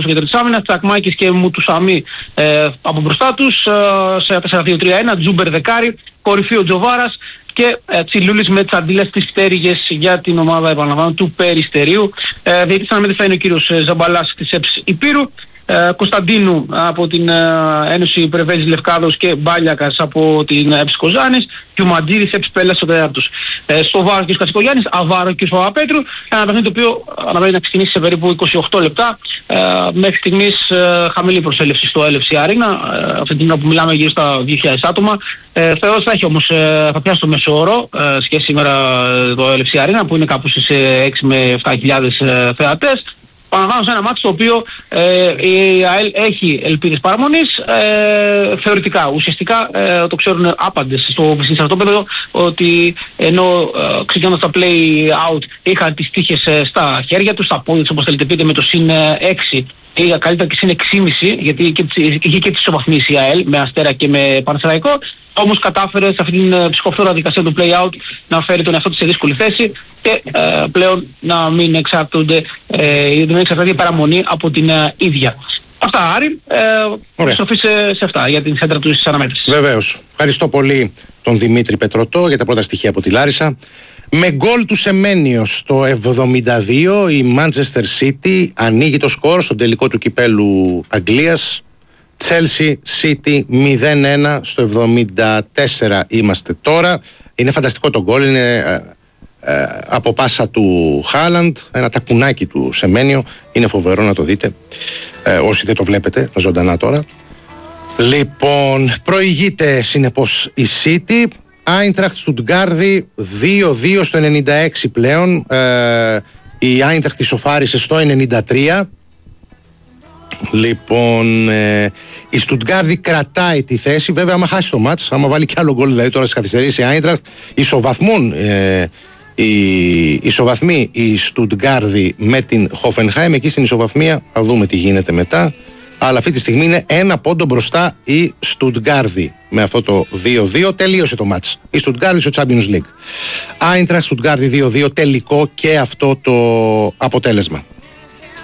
στο κέντρο της άμυνας, Τσακμάκης και Μουτουσαμί από μπροστά τους, σε 4-2-3-1, Τζούμπερ δεκάρι, κορυφή ο Τζοβάρας και Τσιλούλης με τσαντίλες τις πτέρυγες για την ομάδα, επαναλαμβάνω, του Περιστερίου. Διαιτητής αναμέτρηση θα είναι ο κύριος Ζαμπαλάς της ΕΠΣ Υπήρου, Κωνσταντίνου από την Ένωση Πρεβέζης Λευκάδος και Μπάλιακας από την ΕΠΣ Κοζάνης και ο Μαντζήρης ΕΠΣ Πέλλας ο τέταρτος. Στο βάρος κ. Κατσικογιάννης, Αβάρο κ. Παπαπέτρου, ένα παιχνίδι το οποίο αναμένει να ξεκινήσει σε περίπου 28 λεπτά. Μέχρι στιγμής χαμηλή προσέλευση στο LFC Arena, αυτή την ώρα που μιλάμε γύρω στα 2.000 άτομα. Θεωρώ ότι θα έχει όμως, θα πιάσει το μέσο όρο σχέση σήμερα το LFC Arena που είναι κάπου στις 6 με 7.000 θεατές. Παραλαμβάνω σε ένα μάτσο το οποίο η ΑΕΛ έχει ελπίδες παραμονής, θεωρητικά. Ουσιαστικά το ξέρουν άπαντες στο στρατόπεδο ότι ενώ ξεκινώντας τα play-out είχαν τις τύχες στα χέρια τους, στα πόδια τους όπως θέλετε πείτε, με το συν 6 ή καλύτερα και συν 6,5, γιατί είχε και τις ισοβαθμίσεις η ΑΕΛ με Αστέρα και με Πανσεραϊκό. Όμως κατάφερε σε αυτήν την ψυχοφθόρα δικασία του play-out να φέρει τον εαυτό της σε δύσκολη θέση και πλέον να μην εξαρτάται η παραμονή από την ίδια. Αυτά, Άρη. Στροφή σε αυτά για την σέντρα του της αναμέτρησης. Βεβαίως. Ευχαριστώ πολύ τον Δημήτρη Πετρωτό για τα πρώτα στοιχεία από τη Λάρισα. Με γκολ του Σεμένιο στο 72 η Manchester City ανοίγει το σκορ στον τελικό του κυπέλου Αγγλίας. Chelsea City 0-1 στο 74 είμαστε τώρα. Είναι φανταστικό το γκολ, είναι από πάσα του Χάλαντ, ένα τακουνάκι του Σεμένιο, είναι φοβερό να το δείτε όσοι δεν το βλέπετε ζωντανά τώρα. Λοιπόν, προηγείται συνεπώς η City. Άιντραχτ Στουτγκάρδη 2-2 στο 96 πλέον. Η Άιντραχτ ισοφάρισε στο 93. Λοιπόν, η Στουτγκάρδη κρατάει τη θέση. Βέβαια, άμα χάσει το μάτς, άμα βάλει κι άλλο γκολ, δηλαδή τώρα στις καθυστερήσεις η Άιντραχτ, ισοβαθμεί η Στουτγκάρδη με την Χόφενχάιμ. Εκεί στην ισοβαθμία θα δούμε τι γίνεται μετά. Αλλά αυτή τη στιγμή είναι ένα πόντο μπροστά η Στουτγκάρδη. Με αυτό το 2-2 τελείωσε το μάτς. Η Στουτγκάρδη στο Champions League. Άιντραχτ Στουτγκάρδη 2-2 τελικό και αυτό το αποτέλεσμα.